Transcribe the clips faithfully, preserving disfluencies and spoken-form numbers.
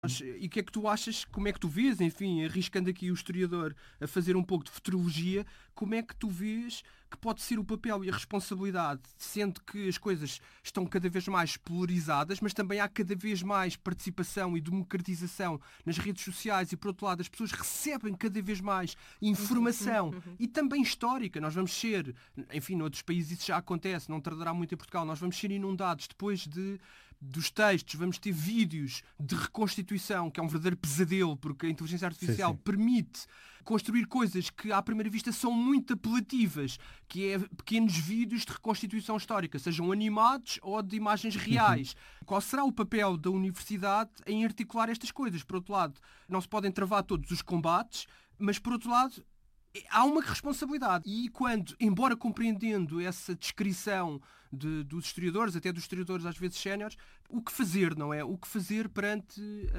E o que é que tu achas, como é que tu vês, enfim, arriscando aqui o historiador a fazer um pouco de futurologia, como é que tu vês que pode ser o papel e a responsabilidade, sendo que as coisas estão cada vez mais polarizadas, mas também há cada vez mais participação e democratização nas redes sociais e, por outro lado, as pessoas recebem cada vez mais informação e também histórica. Nós vamos ser, enfim, noutros países isso já acontece, não tardará muito em Portugal, nós vamos ser inundados depois de dos textos, vamos ter vídeos de reconstituição, que é um verdadeiro pesadelo, porque a inteligência artificial Sim, sim. permite construir coisas que à primeira vista são muito apelativas, que é pequenos vídeos de reconstituição histórica, sejam animados ou de imagens reais. Qual será o papel da universidade em articular estas coisas? Por outro lado, não se podem travar todos os combates, mas por outro lado, há uma responsabilidade. E quando, embora compreendendo essa descrição de, dos historiadores, até dos historiadores às vezes séniores, o que fazer, não é? O que fazer perante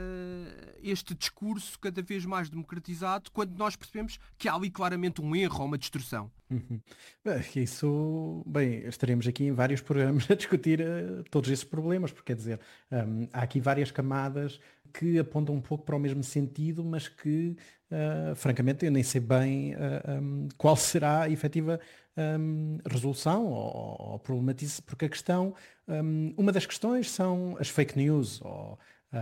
uh, este discurso cada vez mais democratizado, quando nós percebemos que há ali claramente um erro ou uma distorção? Uhum. Bem, isso, bem, estaremos aqui em vários programas a discutir uh, todos esses problemas, porque quer dizer, um, há aqui várias camadas que apontam um pouco para o mesmo sentido, mas que, uh, francamente, eu nem sei bem uh, um, qual será a efetiva um, resolução ou, ou problematice, porque a questão, um, uma das questões são as fake news, ou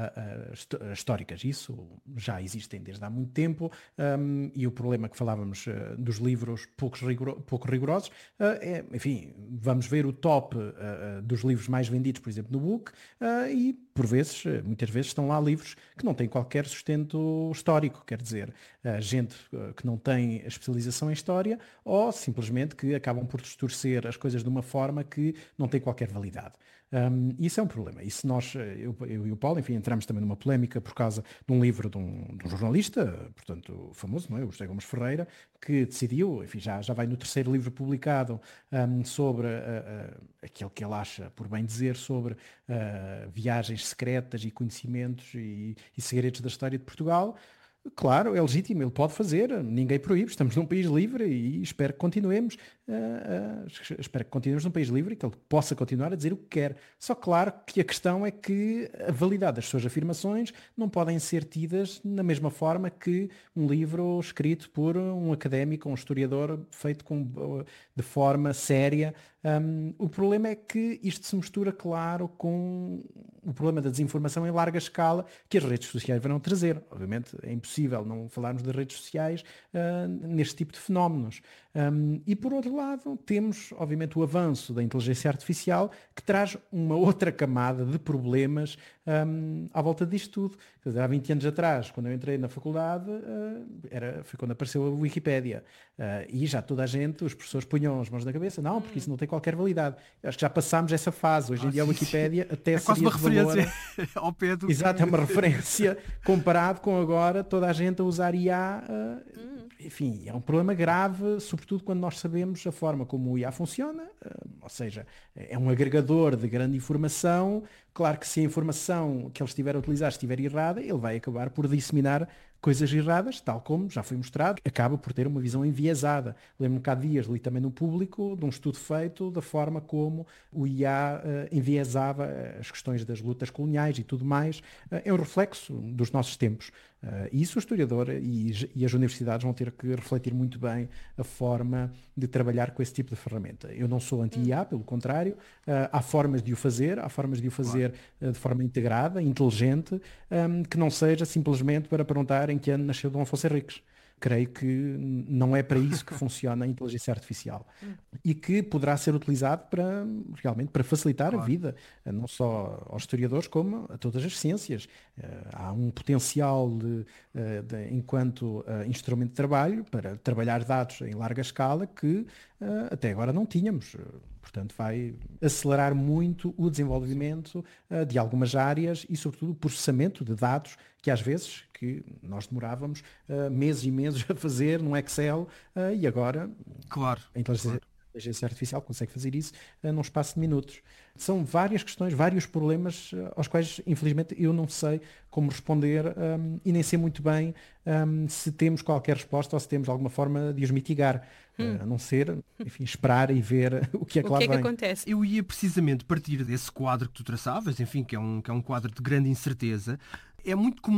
Uh, uh, históricas. Isso já existem desde há muito tempo, um, e o problema que falávamos uh, dos livros poucos rigoro- pouco rigorosos, uh, é, enfim, vamos ver o top uh, uh, dos livros mais vendidos, por exemplo, no book, uh, e por vezes, uh, muitas vezes estão lá livros que não têm qualquer sustento histórico, quer dizer, uh, gente uh, que não tem especialização em história, ou simplesmente que acabam por distorcer as coisas de uma forma que não tem qualquer validade. Um, isso é um problema. E se nós, eu, eu e o Paulo, enfim, entramos também numa polémica por causa de um livro de um, de um jornalista, portanto, famoso, não é? O José Gomes Ferreira, que decidiu, enfim, já, já vai no terceiro livro publicado, um, sobre uh, uh, aquilo que ele acha, por bem dizer, sobre uh, viagens secretas e conhecimentos e, e segredos da história de Portugal. Claro, é legítimo, ele pode fazer, ninguém proíbe, estamos num país livre e espero que continuemos, uh, uh, espero que continuemos num país livre e que ele possa continuar a dizer o que quer. Só claro que a questão é que a validade das suas afirmações não podem ser tidas na mesma forma que um livro escrito por um académico, um historiador, feito com, de forma séria. Um, o problema é que isto se mistura, claro, com o problema da desinformação em larga escala que as redes sociais vão trazer. Obviamente é impossível não falarmos de redes sociais uh, neste tipo de fenómenos. Um, e por outro lado, temos, obviamente, o avanço da inteligência artificial que traz uma outra camada de problemas um, à volta disto tudo. Quer dizer, há vinte anos atrás, quando eu entrei na faculdade, uh, era, foi quando apareceu a Wikipédia. Uh, e já toda a gente, os professores punham as mãos na cabeça, não, porque isso não tem qualquer validade. Eu acho que já passámos essa fase. Hoje em Ah, dia a sim, Wikipédia sim. até É quase uma seria de valor. referência ao pé do Exato, que... é uma referência comparado com agora toda a gente a usar I A. Uh, enfim, é um problema grave, sobretudo quando nós sabemos a forma como o I A funciona, uh, ou seja, é um agregador de grande informação. Claro que se a informação que ele estiver a utilizar estiver errada, ele vai acabar por disseminar coisas erradas, tal como já foi mostrado, acaba por ter uma visão enviesada. Lembro-me que há dias li também no Público de um estudo feito da forma como o I A uh, enviesava as questões das lutas coloniais e tudo mais. Uh, é um reflexo dos nossos tempos. Uh, e isso o historiador e, e as universidades vão ter que refletir muito bem a forma de trabalhar com esse tipo de ferramenta. Eu não sou anti-I A, pelo contrário, uh, há formas de o fazer, há formas de o fazer uh, de forma integrada, inteligente, um, que não seja simplesmente para perguntar em que ano nasceu Dom Afonso Henriques. Creio que não é para isso que funciona a inteligência artificial e que poderá ser utilizado para realmente para facilitar Claro. a vida, não só aos historiadores como a todas as ciências. Há um potencial de, de, enquanto instrumento de trabalho para trabalhar dados em larga escala que até agora não tínhamos. Portanto, vai acelerar muito o desenvolvimento uh, de algumas áreas e, sobretudo, o processamento de dados que, às vezes, que nós demorávamos uh, meses e meses a fazer num Excel uh, e agora Claro, a inteligência, claro. a inteligência artificial consegue fazer isso uh, num espaço de minutos. São várias questões, vários problemas uh, aos quais, infelizmente, eu não sei como responder um, e nem sei muito bem um, se temos qualquer resposta ou se temos alguma forma de os mitigar. Hum. Uh, a não ser, enfim, esperar e ver o que é que o lá que é que vem. acontece? Eu ia precisamente partir desse quadro que tu traçavas, enfim, que é um, que é um quadro de grande incerteza, É muito comum